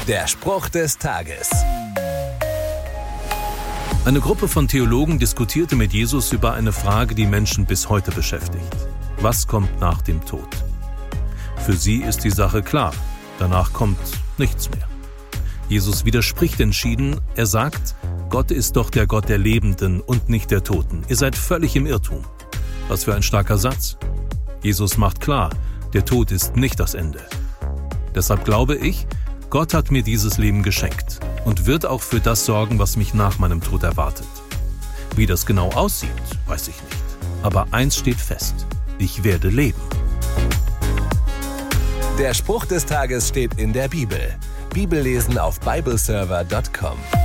Der Spruch des Tages. Eine Gruppe von Theologen diskutierte mit Jesus über eine Frage, die Menschen bis heute beschäftigt. Was kommt nach dem Tod? Für sie ist die Sache klar. Danach kommt nichts mehr. Jesus widerspricht entschieden. Er sagt, Gott ist doch der Gott der Lebenden und nicht der Toten. Ihr seid völlig im Irrtum. Was für ein starker Satz. Jesus macht klar, der Tod ist nicht das Ende. Deshalb glaube ich, Gott hat mir dieses Leben geschenkt und wird auch für das sorgen, was mich nach meinem Tod erwartet. Wie das genau aussieht, weiß ich nicht. Aber eins steht fest: Ich werde leben. Der Spruch des Tages steht in der Bibel. Bibellesen auf bibleserver.com.